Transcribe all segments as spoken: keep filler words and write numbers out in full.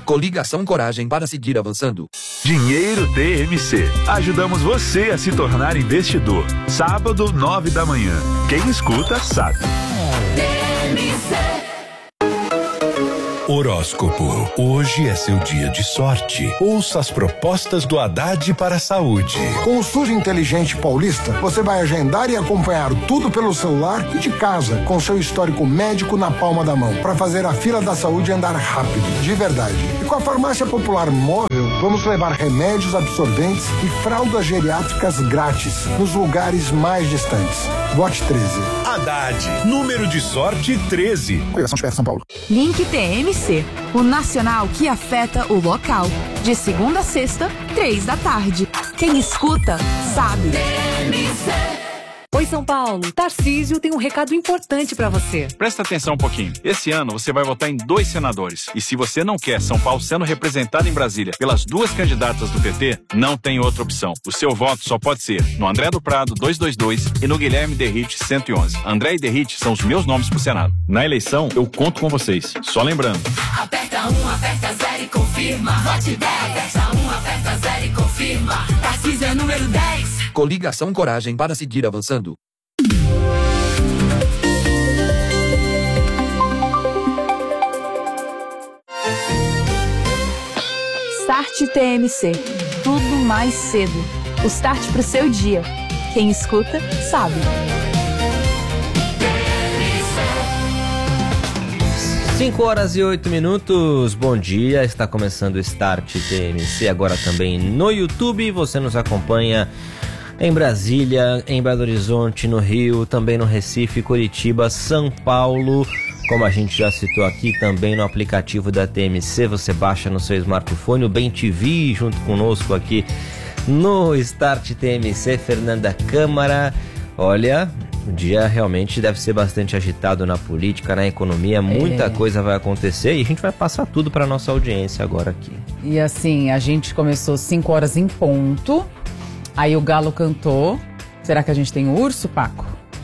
Coligação Coragem para seguir avançando. Dinheiro T M C. Ajudamos você a se tornar investidor. Sábado, nove da manhã. Quem escuta, sabe. T M C. Horóscopo. Hoje é seu dia de sorte. Ouça as propostas do Haddad para a saúde. Com o SUS Inteligente Paulista, você vai agendar e acompanhar tudo pelo celular e de casa, com seu histórico médico na palma da mão, para fazer a fila da saúde andar rápido, de verdade. E com a Farmácia Popular Móvel, vamos levar remédios, absorventes e fraldas geriátricas grátis nos lugares mais distantes. Vote treze. Haddad, número de sorte treze. Coligação São Paulo. Link T M C, o nacional que afeta o local. De segunda a sexta, três da tarde. Quem escuta, sabe. T M C. Oi, São Paulo. Tarcísio tem um recado importante pra você. Presta atenção um pouquinho. Esse ano você vai votar em dois senadores. E se você não quer São Paulo sendo representado em Brasília pelas duas candidatas do P T, não tem outra opção. O seu voto só pode ser no André do Prado duzentos e vinte e dois e no Guilherme Derrite cento e onze. André e Derrite são os meus nomes pro Senado. Na eleição, eu conto com vocês. Só lembrando. Aperta um, aperta zero e confirma. Vote dez. Aperta um, aperta zero e confirma. Tarcísio é número dez. Coligação Coragem para seguir avançando. Start T M C. Tudo mais cedo. O start pro seu dia. Quem escuta, sabe. cinco horas e oito minutos, bom dia, está começando o Start T M C, agora também no YouTube, você nos acompanha em Brasília, em Belo Horizonte, no Rio, também no Recife, Curitiba, São Paulo, como a gente já citou aqui, também no aplicativo da T M C, você baixa no seu smartphone, o Bem T V, junto conosco aqui no Start T M C, Fernanda Câmara. Olha, o dia realmente deve ser bastante agitado na política, na economia, muita é. coisa vai acontecer e a gente vai passar tudo para nossa audiência agora aqui. E assim, a gente começou cinco horas em ponto, aí o galo cantou. Será que a gente tem urso, Paco?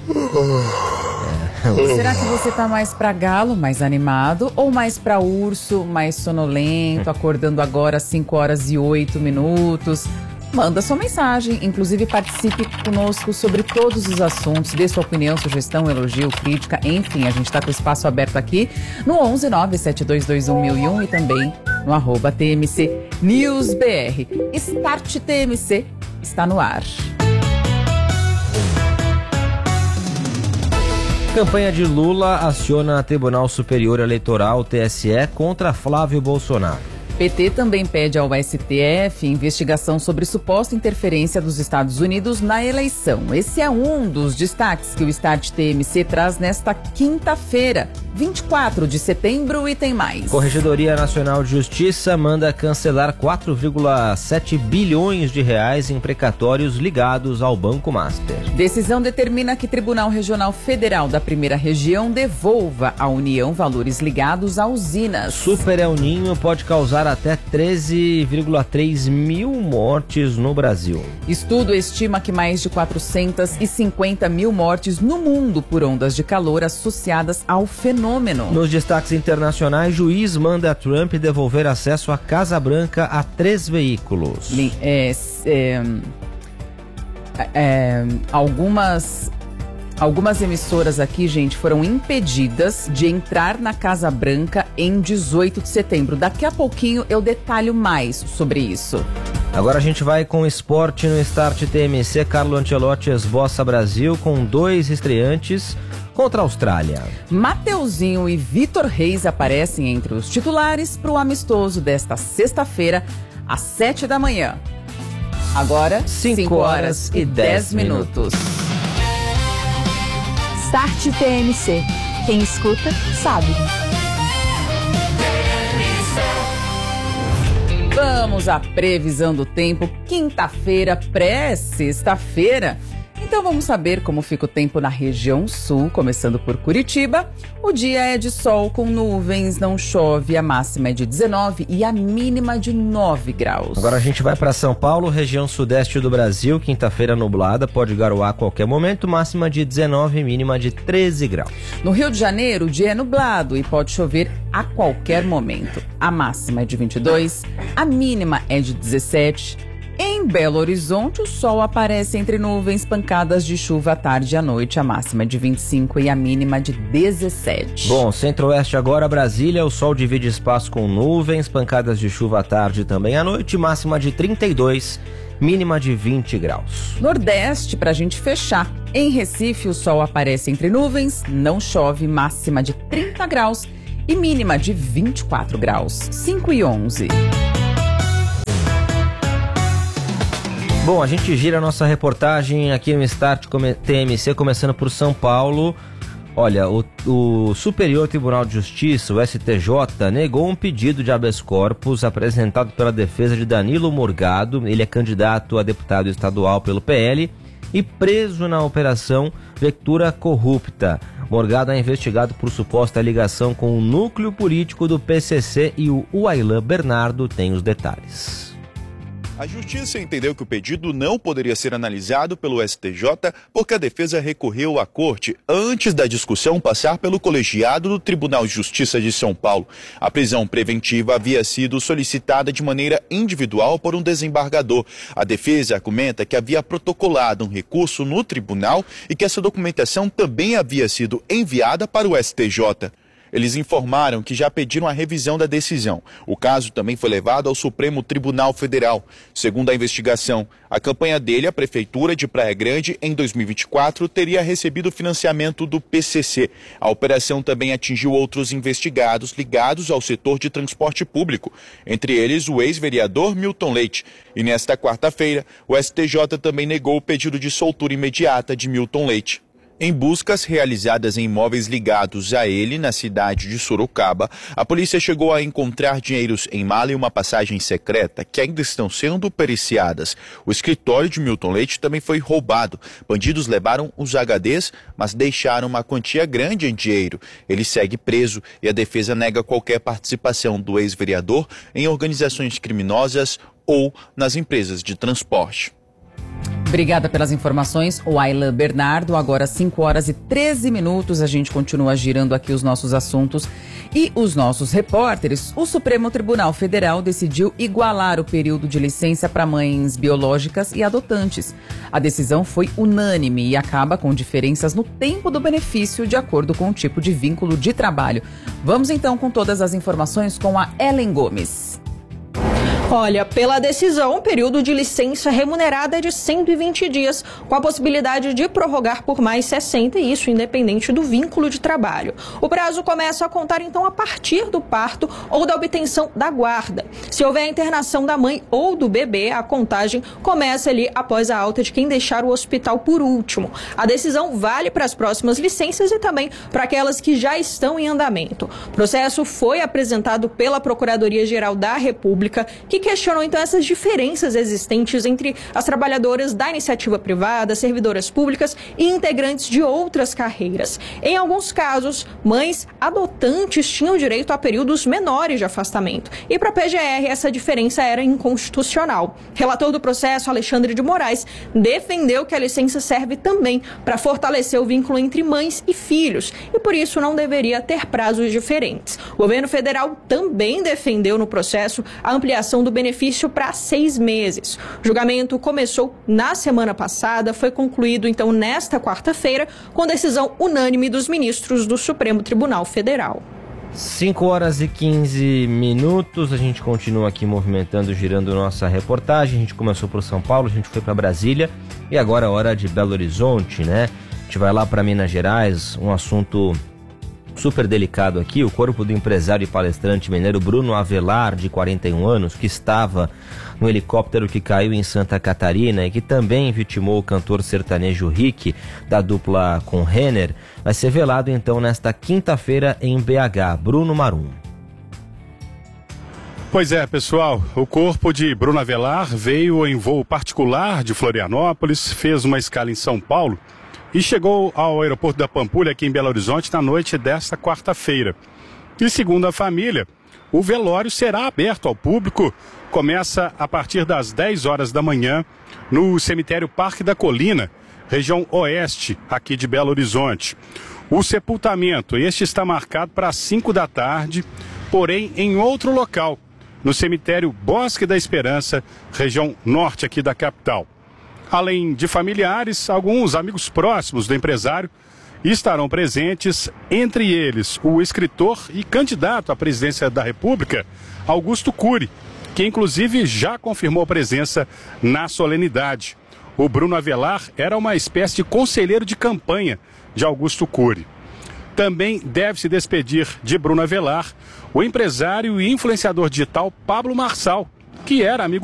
É. Será que você tá mais pra galo, mais animado, ou mais pra urso, mais sonolento, acordando agora às cinco horas e oito minutos? Manda sua mensagem, inclusive participe conosco sobre todos os assuntos, dê sua opinião, sugestão, elogio, crítica, enfim, a gente está com o espaço aberto aqui no onze nove sete dois dois um mil e um e também no arroba T M C News B R. Start T M C está no ar. Campanha de Lula aciona Tribunal Superior Eleitoral, T S E, contra Flávio Bolsonaro. P T também pede ao S T F investigação sobre suposta interferência dos Estados Unidos na eleição. Esse é um dos destaques que o Start T M C traz nesta quinta-feira, vinte e quatro de setembro, e tem mais. Corregedoria Nacional de Justiça manda cancelar quatro vírgula sete bilhões de reais em precatórios ligados ao Banco Master. Decisão determina que Tribunal Regional Federal da Primeira Região devolva à União valores ligados a usinas. Super El Niño pode causar até treze vírgula três mil mortes no Brasil. Estudo estima que mais de quatrocentas e cinquenta mil mortes no mundo por ondas de calor associadas ao fenômeno. Nos destaques internacionais, juiz manda Trump devolver acesso à Casa Branca a três veículos. É, é, é, algumas... Algumas emissoras aqui, gente, foram impedidas de entrar na Casa Branca em dezoito de setembro. Daqui a pouquinho eu detalho mais sobre isso. Agora a gente vai com esporte no Start T M C. Carlo Ancelotti esboça Brasil com dois estreantes contra a Austrália. Mateuzinho e Vitor Reis aparecem entre os titulares para o amistoso desta sexta-feira, às sete da manhã. Agora, cinco horas e dez minutos. Start T M C. Quem escuta, sabe. Vamos à previsão do tempo. Quinta-feira, pré-sexta-feira. Então vamos saber como fica o tempo na região sul, começando por Curitiba. O dia é de sol com nuvens, não chove, a máxima é de dezenove e a mínima de nove graus. Agora a gente vai para São Paulo, região sudeste do Brasil, quinta-feira nublada, pode garoar a qualquer momento, máxima de dezenove e mínima de treze graus. No Rio de Janeiro, o dia é nublado e pode chover a qualquer momento. A máxima é de vinte e dois, a mínima é de dezessete. Em Belo Horizonte, o sol aparece entre nuvens, pancadas de chuva à tarde e à noite. A máxima é de vinte e cinco e a mínima de dezessete. Bom, centro-oeste agora, Brasília, o sol divide espaço com nuvens, pancadas de chuva à tarde e também à noite. Máxima de trinta e dois, mínima de vinte graus. Nordeste, pra gente fechar. Em Recife, o sol aparece entre nuvens, não chove, máxima de trinta graus e mínima de vinte e quatro graus. cinco e onze. Bom, a gente gira a nossa reportagem aqui no Start T M C, começando por São Paulo. Olha, o, o Superior Tribunal de Justiça, o S T J, negou um pedido de habeas corpus apresentado pela defesa de Danilo Morgado. Ele é candidato a deputado estadual pelo P L e preso na operação Vectura Corrupta. Morgado é investigado por suposta ligação com o núcleo político do P C C e o Uailan Bernardo tem os detalhes. A Justiça entendeu que o pedido não poderia ser analisado pelo S T J porque a defesa recorreu à Corte antes da discussão passar pelo colegiado do Tribunal de Justiça de São Paulo. A prisão preventiva havia sido solicitada de maneira individual por um desembargador. A defesa argumenta que havia protocolado um recurso no tribunal e que essa documentação também havia sido enviada para o S T J. Eles informaram que já pediram a revisão da decisão. O caso também foi levado ao Supremo Tribunal Federal. Segundo a investigação, a campanha dele, a Prefeitura de Praia Grande, em dois mil e vinte e quatro, teria recebido financiamento do P C C. A operação também atingiu outros investigados ligados ao setor de transporte público, entre eles o ex-vereador Milton Leite. E nesta quarta-feira, o S T J também negou o pedido de soltura imediata de Milton Leite. Em buscas realizadas em imóveis ligados a ele, na cidade de Sorocaba, a polícia chegou a encontrar dinheiros em mala e uma passagem secreta que ainda estão sendo periciadas. O escritório de Milton Leite também foi roubado. Bandidos levaram os H Ds, mas deixaram uma quantia grande em dinheiro. Ele segue preso e a defesa nega qualquer participação do ex-vereador em organizações criminosas ou nas empresas de transporte. Obrigada pelas informações, o Uailan Bernardo. Agora cinco horas e treze minutos, a gente continua girando aqui os nossos assuntos e os nossos repórteres. O Supremo Tribunal Federal decidiu igualar o período de licença para mães biológicas e adotantes. A decisão foi unânime e acaba com diferenças no tempo do benefício de acordo com o tipo de vínculo de trabalho. Vamos então com todas as informações com a Ellen Gomes. Olha, pela decisão, o período de licença remunerada é de cento e vinte dias, com a possibilidade de prorrogar por mais sessenta, e isso independente do vínculo de trabalho. O prazo começa a contar, então, a partir do parto ou da obtenção da guarda. Se houver a internação da mãe ou do bebê, a contagem começa ali após a alta de quem deixar o hospital por último. A decisão vale para as próximas licenças e também para aquelas que já estão em andamento. O processo foi apresentado pela Procuradoria-Geral da República, que questionou então essas diferenças existentes entre as trabalhadoras da iniciativa privada, servidoras públicas e integrantes de outras carreiras. Em alguns casos, mães adotantes tinham direito a períodos menores de afastamento. E para a P G R, essa diferença era inconstitucional. Relator do processo, Alexandre de Moraes, defendeu que a licença serve também para fortalecer o vínculo entre mães e filhos e, por isso, não deveria ter prazos diferentes. O governo federal também defendeu no processo a ampliação do benefício para seis meses. O julgamento começou na semana passada, foi concluído então nesta quarta-feira, com decisão unânime dos ministros do Supremo Tribunal Federal. cinco horas e quinze minutos, a gente continua aqui movimentando, girando nossa reportagem. A gente começou por São Paulo, a gente foi para Brasília e agora é hora de Belo Horizonte, né? A gente vai lá para Minas Gerais, um assunto super delicado aqui. O corpo do empresário e palestrante mineiro Bruno Avelar, de quarenta e um anos, que estava no helicóptero que caiu em Santa Catarina e que também vitimou o cantor sertanejo Rick, da dupla com Renner, vai ser velado então nesta quinta-feira em B H. Bruno Marum. Pois é, pessoal, o corpo de Bruno Avelar veio em voo particular de Florianópolis, fez uma escala em São Paulo e chegou ao aeroporto da Pampulha, aqui em Belo Horizonte, na noite desta quarta-feira. E segundo a família, o velório será aberto ao público, começa a partir das dez horas da manhã no cemitério Parque da Colina, região oeste aqui de Belo Horizonte. O sepultamento, este está marcado para as cinco da tarde, porém em outro local, no cemitério Bosque da Esperança, região norte aqui da capital. Além de familiares, alguns amigos próximos do empresário estarão presentes, entre eles o escritor e candidato à presidência da República, Augusto Cury, que inclusive já confirmou presença na solenidade. O Bruno Avelar era uma espécie de conselheiro de campanha de Augusto Cury. Também deve se despedir de Bruno Avelar o empresário e influenciador digital Pablo Marçal, que era amigo